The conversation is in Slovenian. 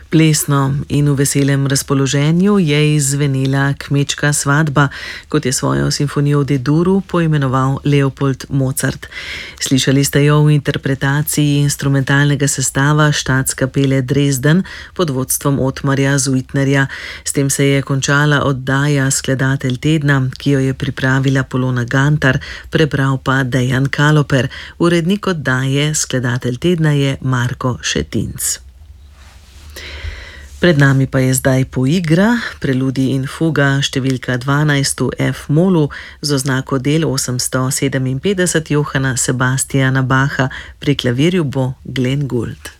Plesno in v veselem razpoloženju je izzvenela Kmečka svadba, kot je svojo simfonijo v D-duru poimenoval Leopold Mozart. Slišali ste jo v interpretaciji instrumentalnega sestava Staatskapelle Dresden pod vodstvom Otmarja Zuitnerja. S tem se je končala oddaja Skladatelj tedna, ki jo je pripravila Polona Gantar, prebral pa Dejan Kaloper. Urednik oddaje Skladatelj tedna je Marko Šetinc. Pred nami pa je zdaj poigra, preludij in fuga številka 12 v F-molu z oznako del 857 Johana Sebastiana Bacha, pri klavirju bo Glenn Gould.